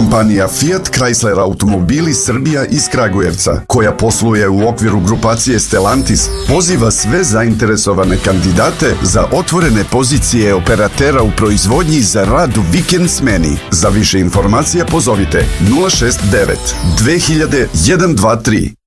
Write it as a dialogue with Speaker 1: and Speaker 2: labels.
Speaker 1: Kompanija Fiat Chrysler Automobili Srbija iz Kragujevca, koja posluje u okviru grupacije Stellantis, poziva sve zainteresovane kandidate za otvorene pozicije operatera u proizvodnji za rad u vikend smeni. Za više informacija pozovite 069 2000 123.